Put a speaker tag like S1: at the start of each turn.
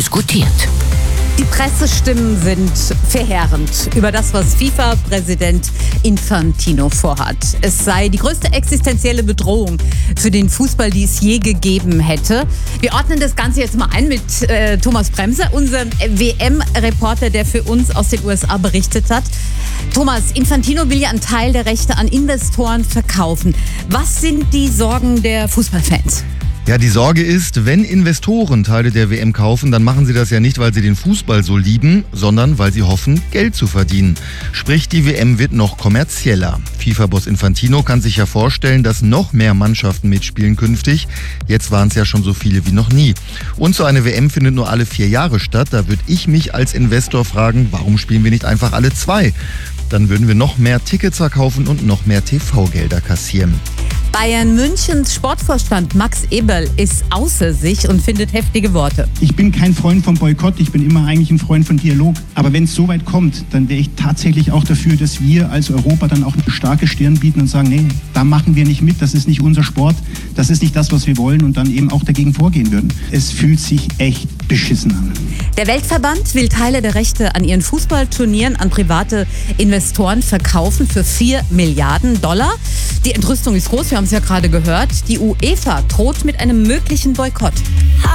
S1: diskutiert.
S2: Die Pressestimmen sind verheerend über das, was FIFA-Präsident Infantino vorhat. Es sei die größte existenzielle Bedrohung für den Fußball, die es je gegeben hätte. Wir ordnen das Ganze jetzt mal ein mit Thomas Bremser, unserem WM-Reporter, der für uns aus den USA berichtet hat. Thomas, Infantino will ja einen Teil der Rechte an Investoren verkaufen. Was sind die Sorgen der Fußballfans?
S3: Ja, die Sorge ist, wenn Investoren Teile der WM kaufen, dann machen sie das ja nicht, weil sie den Fußball so lieben, sondern weil sie hoffen, Geld zu verdienen. Sprich, die WM wird noch kommerzieller. FIFA-Boss Infantino kann sich ja vorstellen, dass noch mehr Mannschaften mitspielen künftig. Jetzt waren es ja schon so viele wie noch nie. Und so eine WM findet nur alle 4 Jahre statt. Da würde ich mich als Investor fragen, warum spielen wir nicht einfach alle 2? Dann würden wir noch mehr Tickets verkaufen und noch mehr TV-Gelder kassieren.
S2: Bayern Münchens Sportvorstand Max Eberl ist außer sich und findet heftige Worte.
S4: Ich bin kein Freund vom Boykott, ich bin immer eigentlich ein Freund von Dialog. Aber wenn es so weit kommt, dann wäre ich tatsächlich auch dafür, dass wir als Europa dann auch eine starke Stirn bieten und sagen, nee, da machen wir nicht mit, das ist nicht unser Sport, das ist nicht das, was wir wollen und dann eben auch dagegen vorgehen würden. Es fühlt sich echt beschissen an.
S2: Der Weltverband will Teile der Rechte an ihren Fußballturnieren an private Investoren verkaufen für $4 Milliarden. Die Entrüstung ist groß, wir haben es ja gerade gehört. Die UEFA droht mit einem möglichen Boykott.